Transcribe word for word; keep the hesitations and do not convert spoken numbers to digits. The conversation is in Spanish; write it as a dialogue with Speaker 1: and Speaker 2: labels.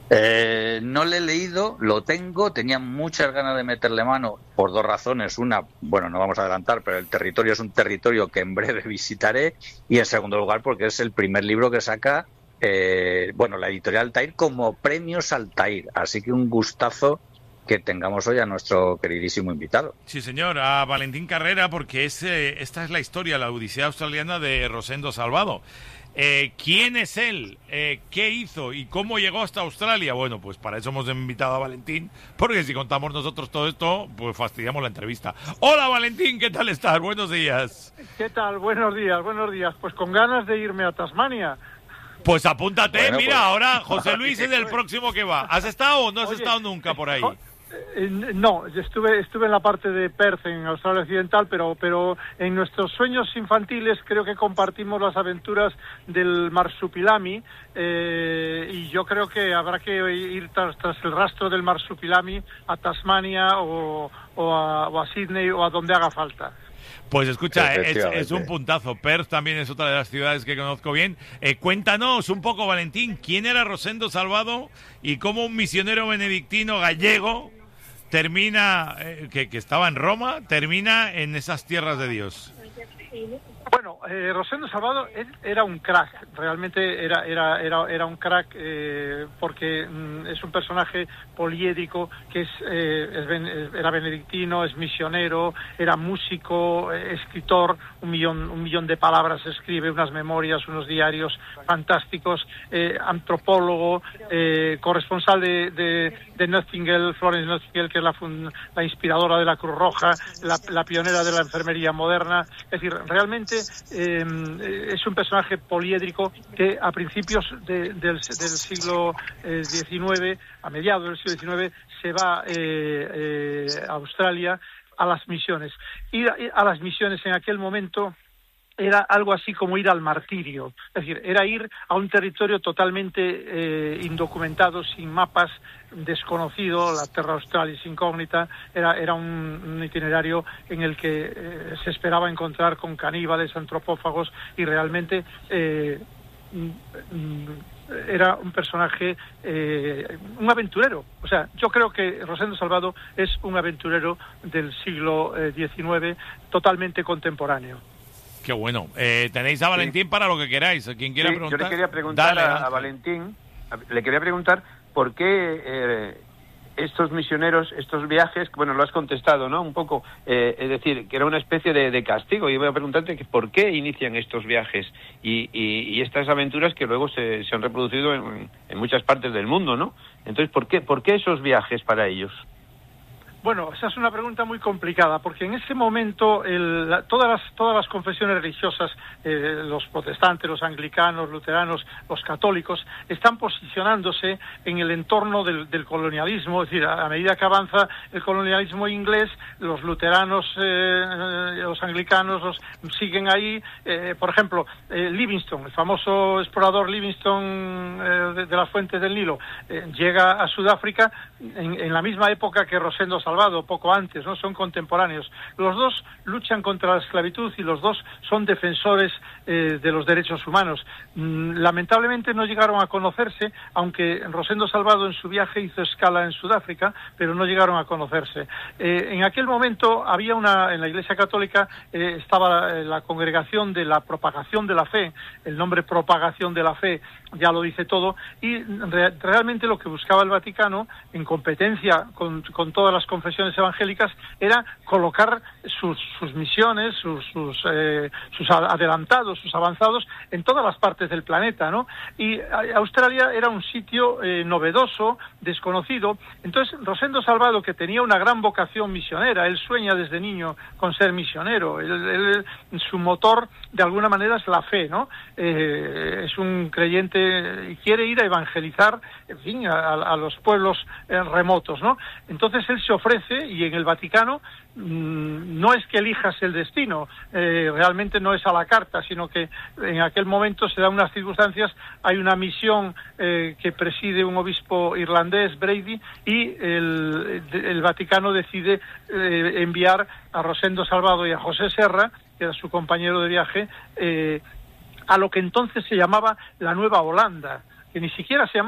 Speaker 1: Eh, no le he leído, lo tengo, tenía muchas ganas de meterle mano por dos razones. Una, bueno, no vamos a adelantar, pero el territorio es un territorio que en breve visitaré. Y en segundo lugar, porque es el primer libro que saca, eh, bueno, la editorial Altair como premios Altair. Así que un gustazo que tengamos hoy a nuestro queridísimo invitado.
Speaker 2: Sí, señor, a Valentín Carrera, porque es, eh, esta es la historia, la odisea australiana de Rosendo Salvado. Eh, ¿Quién es él? Eh, ¿Qué hizo? ¿Y cómo llegó hasta Australia? Bueno, pues para eso hemos invitado a Valentín, porque si contamos nosotros todo esto, pues fastidiamos la entrevista. Hola, Valentín, ¿qué tal estás? Buenos días.
Speaker 3: ¿Qué tal? Buenos días, buenos días. Pues con ganas de irme a Tasmania.
Speaker 2: Pues apúntate,
Speaker 1: bueno,
Speaker 2: mira,
Speaker 1: pues...
Speaker 2: ahora José Luis es el próximo que va. ¿Has estado o no has
Speaker 3: Oye,
Speaker 2: estado nunca por ahí?
Speaker 3: Eh, no, estuve estuve en la parte de Perth, en Australia Occidental, pero pero en nuestros sueños infantiles creo que compartimos las aventuras del marsupilami, eh, y yo creo que habrá que ir tras, tras el rastro del marsupilami a Tasmania o, o, a, o a Sydney o a donde haga falta.
Speaker 2: Pues escucha, es, es un puntazo. Perth también es otra de las ciudades que conozco bien. Eh, cuéntanos un poco, Valentín, ¿quién era Rosendo Salvado y cómo un misionero benedictino gallego termina, eh, que, que estaba en Roma, termina en esas tierras de Dios?
Speaker 3: Bueno, eh, Rosendo Salvado él era un crack, realmente era era era, era un crack, eh, porque mm, es un personaje poliédrico que es, eh, es ben, era benedictino, es misionero, era músico, eh, escritor, un millón un millón de palabras escribe, unas memorias, unos diarios fantásticos, eh, antropólogo, eh, corresponsal de, de, de Nightingale, Florence Nightingale, que es la, fund, la inspiradora de la Cruz Roja, la, la pionera de la enfermería moderna. Es decir, realmente eh, es un personaje poliédrico que a principios de, del, del siglo eh, diecinueve, a mediados del siglo diecinueve, se va eh, eh, a Australia a las misiones. Ir a, a las misiones en aquel momento era algo así como ir al martirio, es decir, era ir a un territorio totalmente eh, indocumentado, sin mapas, desconocido, la Terra Australis incógnita, era, era un, un itinerario en el que eh, se esperaba encontrar con caníbales, antropófagos, y realmente eh, era un personaje, eh, un aventurero. O sea, yo creo que Rosendo Salvado es un aventurero del siglo diecinueve, totalmente contemporáneo.
Speaker 2: Qué bueno. Eh, tenéis a Valentín sí. para lo que queráis. Quien quiera
Speaker 4: sí,
Speaker 2: preguntar.
Speaker 4: Yo le quería preguntar
Speaker 2: Dale,
Speaker 4: a, a Valentín, a, le quería preguntar por qué eh, estos misioneros, estos viajes, bueno, lo has contestado, ¿no? Un poco, eh, es decir, que era una especie de, de castigo. Y voy a preguntarte que por qué inician estos viajes y, y, y estas aventuras que luego se, se han reproducido en, en muchas partes del mundo, ¿no? Entonces, ¿por qué, por qué esos viajes para ellos?
Speaker 3: Bueno, esa es una pregunta muy complicada, porque en ese momento el, la, todas las todas las confesiones religiosas, eh, los protestantes, los anglicanos, luteranos, los católicos, están posicionándose en el entorno del, del colonialismo. Es decir, a, a medida que avanza el colonialismo inglés, los luteranos, eh, los anglicanos los, siguen ahí. Eh, por ejemplo, eh, Livingstone, el famoso explorador Livingstone eh, de, de las fuentes del Nilo, eh, llega a Sudáfrica en, en la misma época que Rosendo Salvado, poco antes, ¿no? Son contemporáneos. Los dos luchan contra la esclavitud y los dos son defensores eh, de los derechos humanos. Mm, lamentablemente no llegaron a conocerse, aunque Rosendo Salvado en su viaje hizo escala en Sudáfrica, pero no llegaron a conocerse. Eh, en aquel momento había una, en la Iglesia Católica eh, estaba la, la congregación de la propagación de la fe, el nombre propagación de la fe ya lo dice todo, y re, realmente lo que buscaba el Vaticano, en competencia con, con todas las confesiones evangélicas, era colocar sus, sus misiones, sus, sus, eh, sus adelantados, sus avanzados en todas las partes del planeta, ¿no? Y Australia era un sitio eh, novedoso, desconocido. Entonces Rosendo Salvado, que tenía una gran vocación misionera, él sueña desde niño con ser misionero, él, él, su motor de alguna manera es la fe, ¿no? Eh, es un creyente y quiere ir a evangelizar, en fin, a, a los pueblos eh, remotos, ¿no? Entonces él se ofrece, y en el Vaticano mmm, no es que elijas el destino, eh, realmente no es a la carta, sino que en aquel momento se dan unas circunstancias, hay una misión eh, que preside un obispo irlandés, Brady, y el, el Vaticano decide eh, enviar a Rosendo Salvado y a José Serra, que era su compañero de viaje, eh, a lo que entonces se llamaba la Nueva Holanda, que ni siquiera se llamaba